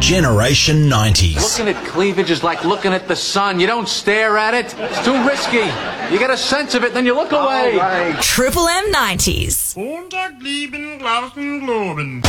Generation 90s. Looking at cleavage is like looking at the sun. You don't stare at it. It's too risky. You get a sense of it, then you look away. Triple M 90s.